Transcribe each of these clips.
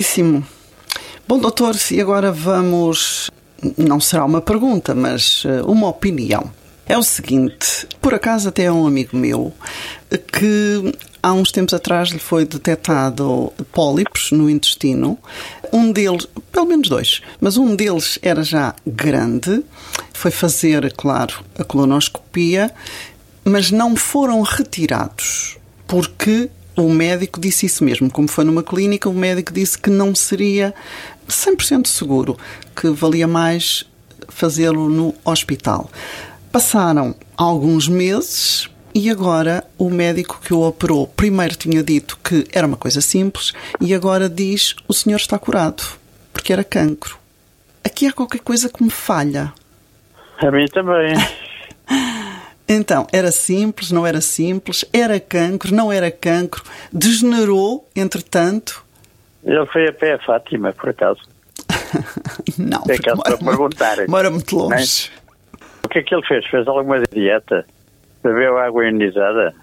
Sim. Bom, doutor, e agora vamos... Não será uma pergunta, mas uma opinião. É o seguinte, por acaso até é um amigo meu que há uns tempos atrás lhe foi detectado pólipos no intestino. Um deles, pelo menos 2, mas um deles era já grande. Foi fazer, claro, a colonoscopia, mas não foram retirados porque o médico disse isso mesmo. Como foi numa clínica, o médico disse que não seria 100% seguro, que valia mais fazê-lo no hospital. Passaram alguns meses e agora o médico que o operou primeiro tinha dito que era uma coisa simples e agora diz o senhor está curado, porque era cancro. Aqui há qualquer coisa que me falha. A mim também. Então, era simples, não era simples, era cancro, não era cancro, degenerou, entretanto. Ele foi a pé a Fátima, por acaso. Não, é caso para perguntar. Mora muito longe. O que é que ele fez? Fez alguma dieta? Bebeu água ionizada?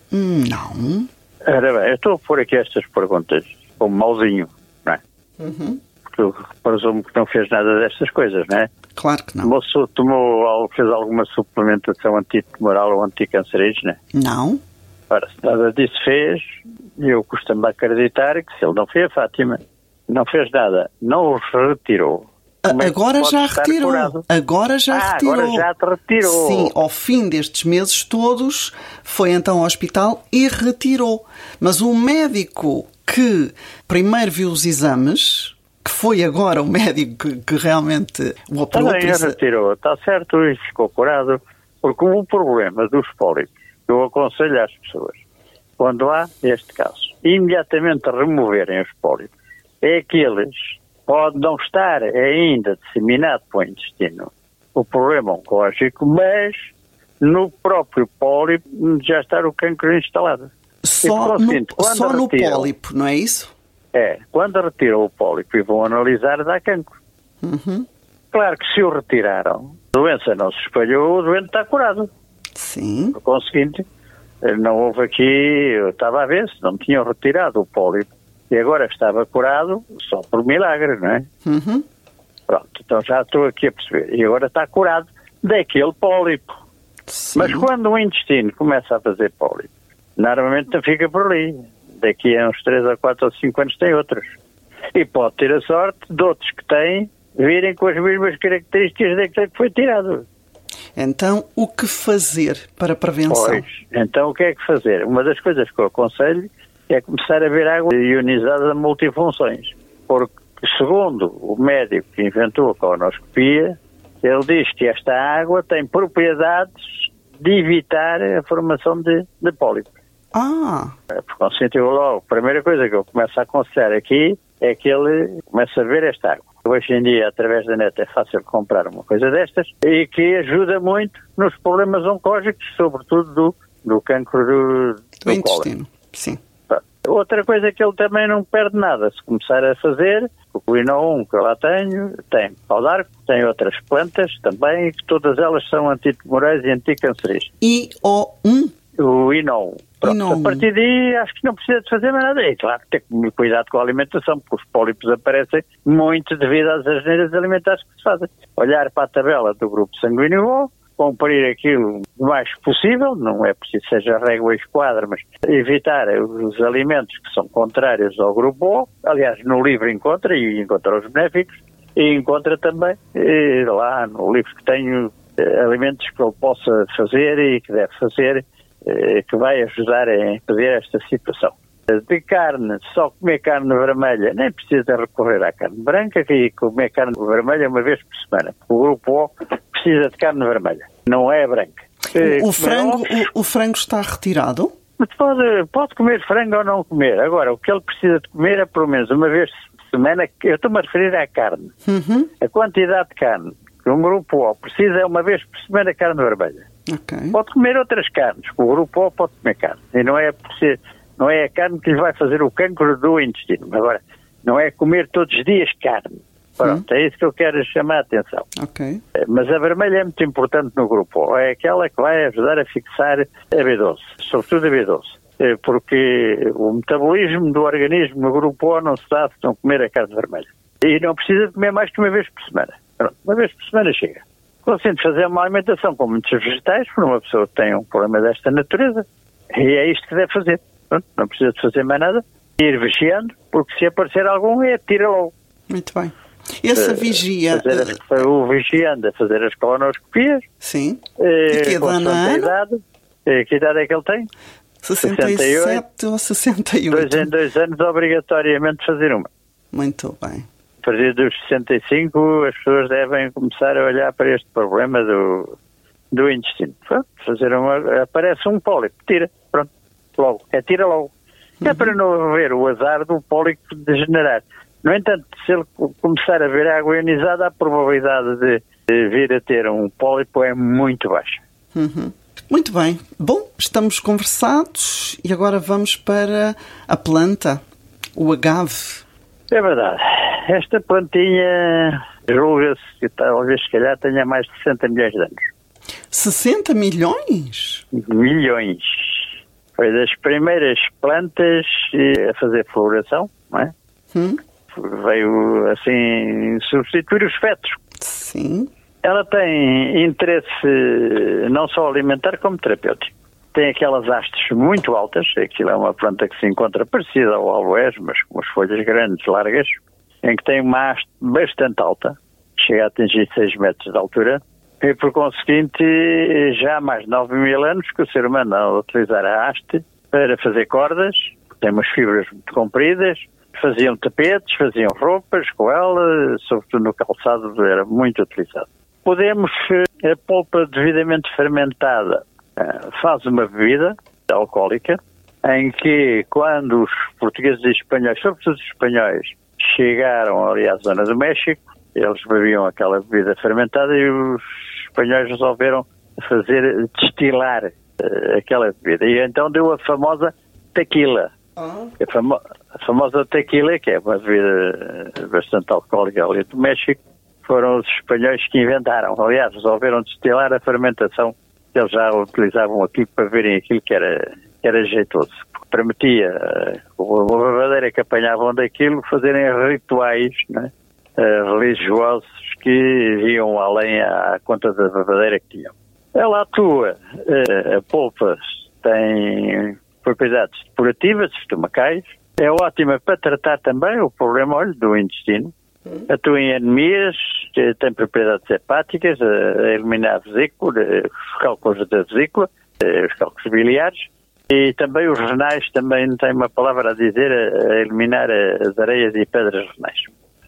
Não. Ora bem, eu estou a pôr aqui estas perguntas como mauzinho, não é? Porque eu presumo que não fez nada destas coisas, não é? Claro que não. O moço fez alguma suplementação antitumoral ou anticancerígena? Não. Ora, se nada disso fez, eu costumo acreditar que se ele não fez a Fátima, não fez nada, não os retirou. Agora já retirou. Agora já retirou. Agora já te retirou. Sim, ao fim destes meses todos, foi então ao hospital e retirou. Mas o médico que primeiro viu os exames, que foi agora o médico que realmente o operou... Também retirou, está certo, e ficou curado. Porque o problema dos pólipos, eu aconselho às pessoas, quando há este caso, imediatamente removerem os pólipos, é que eles... pode não estar ainda disseminado para o intestino o problema oncológico, mas no próprio pólipo já está o cancro instalado. Só no pólipo, não é isso? É, quando retiram o pólipo e vão analisar, dá cancro. Claro que se o retiraram, a doença não se espalhou, o doente está curado. Sim. Por conseguinte, não houve aqui, eu estava a ver se não tinham retirado o pólipo. E agora estava curado só por milagre, não é? Pronto, então já estou aqui a perceber. E agora está curado daquele pólipo. Sim. Mas quando o intestino começa a fazer pólipo, normalmente não fica por ali. Daqui a uns 3 a 4 ou 5 anos tem outros. E pode ter a sorte de outros que têm virem com as mesmas características daquele que foi tirado. Então, o que fazer para prevenção? Pois, então o que é que fazer? Uma das coisas que eu aconselho é começar a beber água ionizada de multifunções. Porque, segundo o médico que inventou a colonoscopia, ele diz que esta água tem propriedades de evitar a formação de pólipos. Por conseguinte, logo, a primeira coisa que eu começo a aconselhar aqui é que ele comece a beber esta água. Hoje em dia, através da net, é fácil comprar uma coisa destas e que ajuda muito nos problemas oncológicos, sobretudo do cancro do intestino. Sim. Outra coisa que ele também não perde nada, se começar a fazer, o INO1 que eu lá tenho, tem pau d'arco, tem outras plantas também, que todas elas são antitumorais e anticancerígenas. IO1? O INO1. Pronto, a partir daí acho que não precisa de fazer mais nada. E claro, tem que cuidado com a alimentação, porque os pólipos aparecem muito devido às asneiras alimentares que se fazem. Olhar para a tabela do grupo sanguíneo O, cumprir aquilo o mais possível, não é preciso que seja régua e esquadra, mas evitar os alimentos que são contrários ao grupo O. Aliás, no livro encontra, e encontra os benéficos, e encontra também, lá no livro que tenho, alimentos que ele possa fazer e que deve fazer, que vai ajudar a impedir esta situação. De carne, só comer carne vermelha, nem precisa recorrer à carne branca, e comer carne vermelha uma vez por semana. O grupo O precisa de carne vermelha, não é branca. O frango está retirado? Pode comer frango ou não comer. Agora, o que ele precisa de comer é pelo menos uma vez por semana, eu estou-me a referir à carne. A quantidade de carne que um grupo O precisa é uma vez por semana carne vermelha. Pode comer outras carnes, o grupo O pode comer carne. E não é a carne que lhe vai fazer o cancro do intestino. Agora, não é comer todos os dias carne. Pronto, é isso que eu quero chamar a atenção. Mas a vermelha é muito importante no grupo O. É aquela que vai ajudar a fixar a B12, sobretudo a B12. porque o metabolismo do organismo no grupo O não se dá se não comer a carne vermelha. E não precisa comer mais que uma vez por semana. Pronto, uma vez por semana chega. Consente fazer uma alimentação com muitos vegetais para uma pessoa que tem um problema desta natureza. E é isto que deve fazer. Pronto, não precisa de fazer mais nada. Ir vigiando, porque se aparecer algum, tira logo. Muito bem. Essa vigia... O vigiando a fazer as colonoscopias. Sim. E que idade? Que idade é que ele tem? 67 ou 68? 2 em 2 anos, obrigatoriamente fazer uma. Muito bem. A partir dos 65, as pessoas devem começar a olhar para este problema do intestino. Pronto, aparece um pólipo, tira, pronto, logo, tira logo. É para não haver o azar do pólipo degenerar. No entanto, se ele começar a ver água ionizada, a probabilidade de vir a ter um pólipo é muito baixa. Muito bem. Bom, estamos conversados e agora vamos para a planta, o agave. É verdade. Esta plantinha julga-se que talvez, se calhar, tenha mais de 60 milhões de anos. 60 milhões? Milhões. Foi das primeiras plantas a fazer floração, não é? Veio, assim, substituir os fetos. Sim. Ela tem interesse não só alimentar como terapêutico. Tem aquelas hastes muito altas, aquilo é uma planta que se encontra parecida ao aloés, mas com as folhas grandes, largas, em que tem uma haste bastante alta, chega a atingir 6 metros de altura, e por conseguinte já há mais de 9.000 anos que o ser humano anda a utilizar a haste para fazer cordas, tem umas fibras muito compridas, faziam tapetes, faziam roupas com ela, sobretudo no calçado era muito utilizado. Podemos, a polpa devidamente fermentada faz uma bebida alcoólica, em que quando os portugueses e espanhóis, sobretudo os espanhóis, chegaram ali à zona do México, eles bebiam aquela bebida fermentada e os espanhóis resolveram destilar aquela bebida. E então deu a famosa tequila. A famosa tequila, que é uma bebida bastante alcoólica ali do México, foram os espanhóis que inventaram. Aliás, resolveram destilar a fermentação, que eles já utilizavam aqui para verem aquilo que era jeitoso. Porque permitia a babadeira que apanhavam daquilo fazerem rituais, né, religiosos que iam além à conta da babadeira que tinham. Ela atua, a polpa tem propriedades depurativas, estomacais, é ótima para tratar também o problema do intestino, atua em anemias, tem propriedades hepáticas, a eliminar a vesícula, os cálculos da vesícula, os cálculos biliares, e também os renais também têm uma palavra a dizer, a eliminar as areias e pedras renais.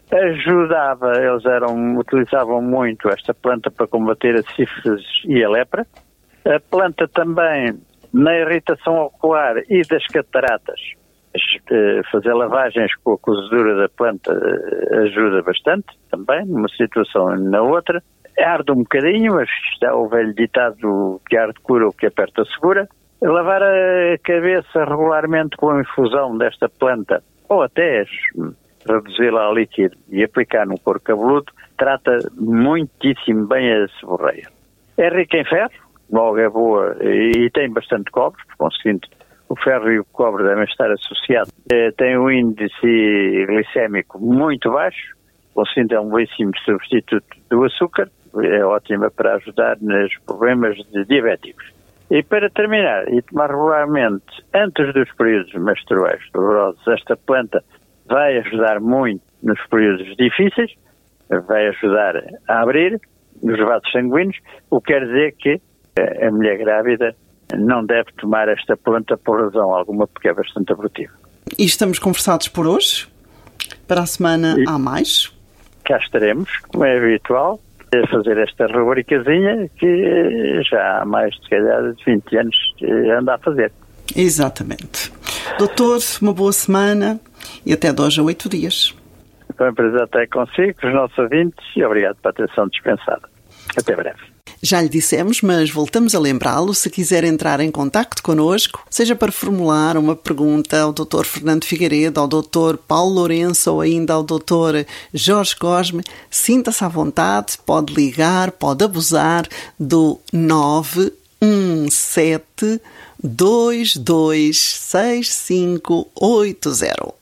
Eles utilizavam muito esta planta para combater a sífilis e a lepra. A planta também, na irritação ocular e das cataratas, fazer lavagens com a cozedura da planta ajuda bastante, também, numa situação e na outra. Arde um bocadinho, mas está o velho ditado que arde cura o que aperta segura. Lavar a cabeça regularmente com a infusão desta planta, ou até reduzi-la a líquido e aplicar no couro cabeludo, trata muitíssimo bem a seborreia. É rica em ferro, logo é boa, e tem bastante cobre, por conseguinte, o ferro e o cobre devem estar associados. Tem um índice glicémico muito baixo, por conseguinte é um belíssimo substituto do açúcar, é ótima para ajudar nos problemas diabéticos. E para terminar, e tomar regularmente antes dos períodos menstruais dolorosos, esta planta vai ajudar muito nos períodos difíceis, vai ajudar a abrir os vasos sanguíneos, o que quer dizer que a mulher grávida não deve tomar esta planta por razão alguma, porque é bastante abortiva. E estamos conversados por hoje. Para a semana há mais. Cá estaremos, como é habitual, a fazer esta rubricazinha que já há mais, se calhar, de 20 anos anda a fazer. Exatamente. Doutor, uma boa semana e até 2 a 8 dias. Foi um prazer até consigo, com os nossos ouvintes, e obrigado pela atenção dispensada. Até breve. Já lhe dissemos, mas voltamos a lembrá-lo, se quiser entrar em contacto connosco, seja para formular uma pergunta ao Dr. Fernando Figueiredo, ao Dr. Paulo Lourenço ou ainda ao Dr. Jorge Cosme, sinta-se à vontade, pode ligar, pode abusar do 917 226580.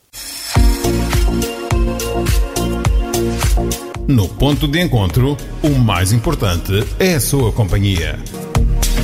No ponto de encontro, o mais importante é a sua companhia.